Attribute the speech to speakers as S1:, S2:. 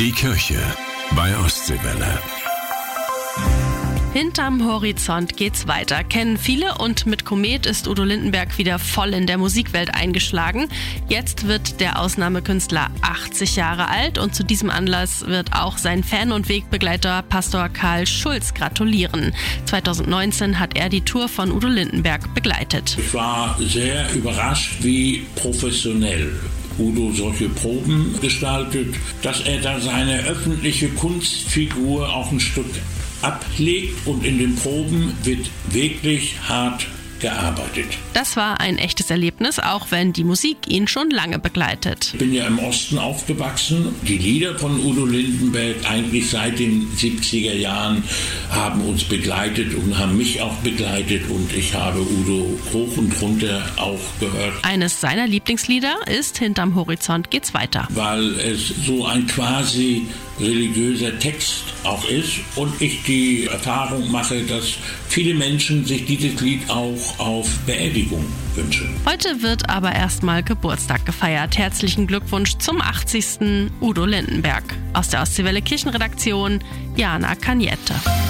S1: Die Kirche bei Ostseewelle.
S2: Hinterm Horizont geht's weiter, kennen viele, und mit Komet ist Udo Lindenberg wieder voll in der Musikwelt eingeschlagen. Jetzt wird der Ausnahmekünstler 80 Jahre alt und zu diesem Anlass wird auch sein Fan und Wegbegleiter Pastor Karl Schulz gratulieren. 2019 hat er die Tour von Udo Lindenberg begleitet.
S3: Ich war sehr überrascht, wie professionell Udo solche Proben gestaltet, dass er da seine öffentliche Kunstfigur auch ein Stück ablegt, und in den Proben wird wirklich hart gearbeitet.
S2: Das war ein echtes Erlebnis, auch wenn die Musik ihn schon lange begleitet.
S3: Ich bin ja im Osten aufgewachsen. Die Lieder von Udo Lindenberg eigentlich seit den 70er Jahren haben uns begleitet und haben mich auch begleitet, und ich habe Udo hoch und runter auch gehört.
S2: Eines seiner Lieblingslieder ist Hinterm Horizont geht's weiter.
S3: Weil es so ein quasi religiöser Text auch ist und ich die Erfahrung mache, dass viele Menschen sich dieses Lied auch auf Beerdigung wünschen.
S2: Heute wird aber erstmal Geburtstag gefeiert. Herzlichen Glückwunsch zum 80. Udo Lindenberg. Aus der Ostseewelle Kirchenredaktion, Jana Kaniette.